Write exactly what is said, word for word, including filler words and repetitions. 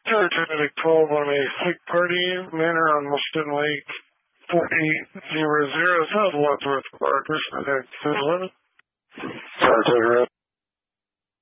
Territory twelve on a fleet party, Manor on Wilston Lake, forty zero zero South Wadsworth, Clark, eleven. Territory